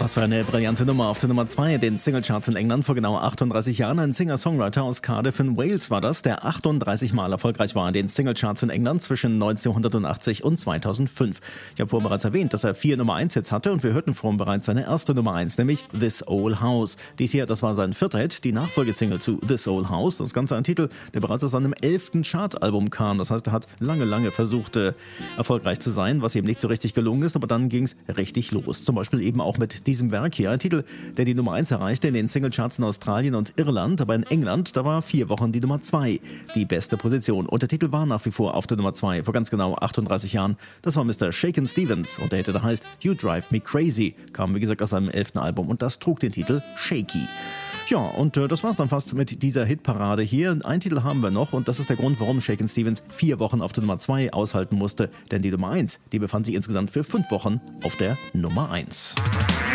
Was für eine brillante Nummer auf der Nummer 2 den Singlecharts in England vor genau 38 Jahren. Ein Singer-Songwriter aus Cardiff in Wales war das, der 38 Mal erfolgreich war in den Singlecharts in England zwischen 1980 und 2005. Ich habe vorhin bereits erwähnt, dass er 4 Nummer 1 Hits hatte und wir hörten vorhin bereits seine erste Nummer 1, nämlich This Old House. Dies hier, das war sein 4. Hit, die Nachfolgesingle zu This Old House. Das Ganze ein Titel, der bereits aus seinem 11. Chartalbum kam. Das heißt, er hat lange versucht, erfolgreich zu sein, was ihm nicht so richtig gelungen ist, aber dann ging es richtig los. Zum Beispiel eben auch mit diesem Werk hier. Ein Titel, der die Nummer 1 erreichte in den Singlecharts in Australien und Irland, aber in England, da war 4 Wochen die Nummer 2 die beste Position. Und der Titel war nach wie vor auf der Nummer 2 vor ganz genau 38 Jahren. Das war Mr. Shakin' Stevens und der Hit, der heißt You Drive Me Crazy, kam wie gesagt aus seinem 11. Album und das trug den Titel Shaky. Ja, und das war's dann fast mit dieser Hitparade hier. Einen Titel haben wir noch und das ist der Grund, warum Shakin' Stevens 4 Wochen auf der Nummer 2 aushalten musste. Denn die Nummer 1, die befand sich insgesamt für 5 Wochen auf der Nummer 1.